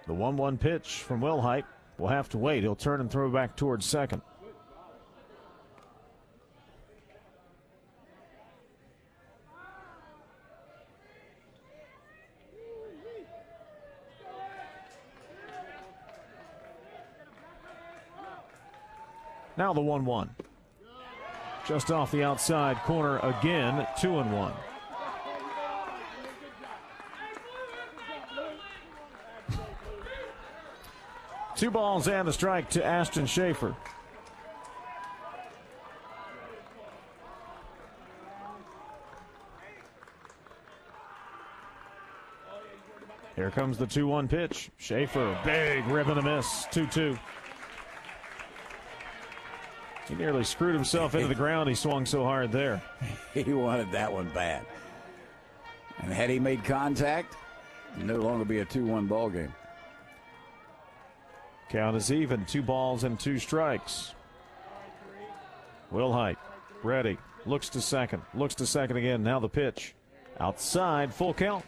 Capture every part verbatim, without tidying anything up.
The one one pitch from Wilhite will have to wait. He'll turn and throw back towards second. Now the one one. Just off the outside corner again, two and one. Two balls and a strike to Ashton Schaefer. Here comes the two one pitch. Schaefer, big rip and a miss, two two. He nearly screwed himself into the ground. He swung so hard there. He wanted that one bad. And had he made contact, it'd no longer be a two one ball game. Count is even, two balls and two strikes. Wilhite, ready, looks to second, looks to second again. Now the pitch. Outside, full count.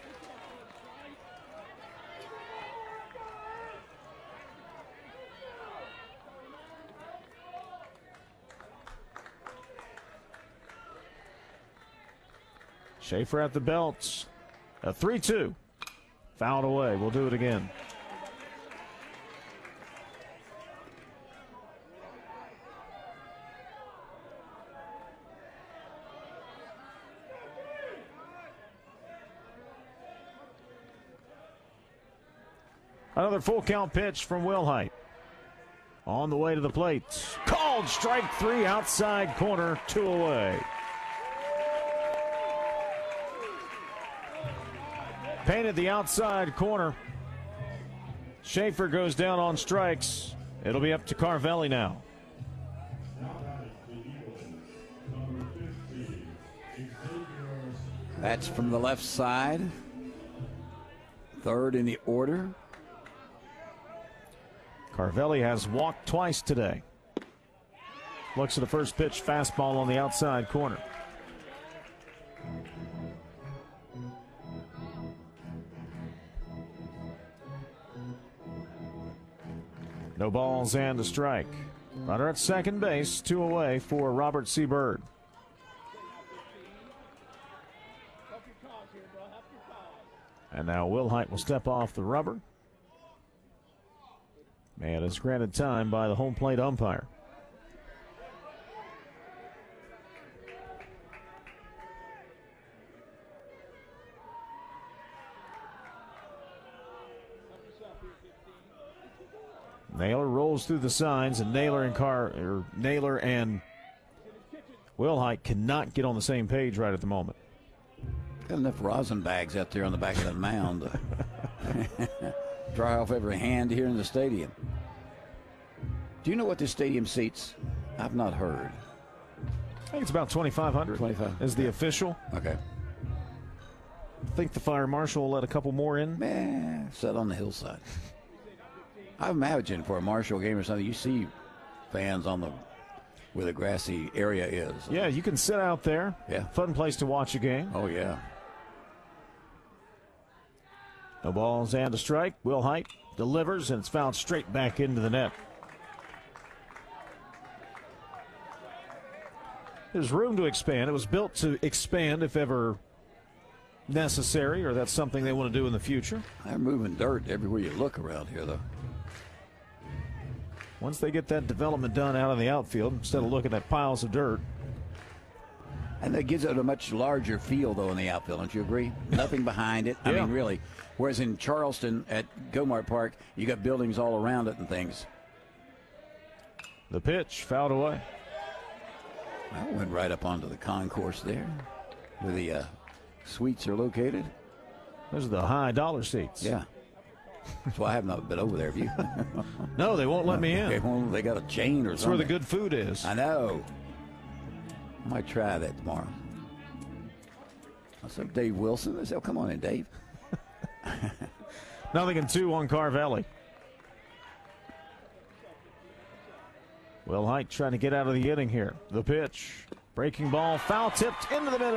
Schaefer at the belts. A three two. Fouled away. We'll do it again. Another full count pitch from Wilhite. On the way to the plate. Called strike three, outside corner, two away. Painted the outside corner. Schaefer goes down on strikes. It'll be up to Carvelli now. That's from the left side. Third in the order. Carvelli has walked twice today. Looks at the first pitch, fastball on the outside corner. No balls and a strike. Runner at second base, two away for Robert C. Byrd. And now Wilhite will step off the rubber. Man is granted time by the home plate umpire. Naylor rolls through the signs, and Naylor and Car or Naylor and Wilhite cannot get on the same page right at the moment. Got enough rosin bags out there on the back of that mound to dry off every hand here in the stadium. Do you know what this stadium seats? I've not heard. I think it's about twenty-five hundred. twenty-five is the official. Okay. I think the fire marshal will let a couple more in. Man, set on the hillside. I imagine for a Marshall game or something, you see fans on the where the grassy area is. Yeah, you can sit out there. Yeah. Fun place to watch a game. Oh, yeah. No balls and a strike. Wilhite delivers, and it's fouled straight back into the net. There's room to expand. It was built to expand if ever necessary, or that's something they want to do in the future. They're moving dirt everywhere you look around here, though. Once they get that development done out in the outfield, instead of looking at piles of dirt. And that gives it a much larger feel, though, in the outfield. Don't you agree? Nothing behind it. I Yeah. mean, really. Whereas in Charleston at Gomart Park, you got buildings all around it and things. The pitch fouled away. I went right up onto the concourse there where the uh, suites are located. Those are the high dollar seats. Yeah. That's why I have not been over there. Have you? No, they won't let me in. They, won't, they got a chain or That's something. where the good food is. I know. I might try that tomorrow. What's up, Dave Wilson? I said, oh, come on in, Dave. Nothing in two on Carvelli. Wilhite trying to get out of the inning here. The pitch. Breaking ball, foul tipped into the middle.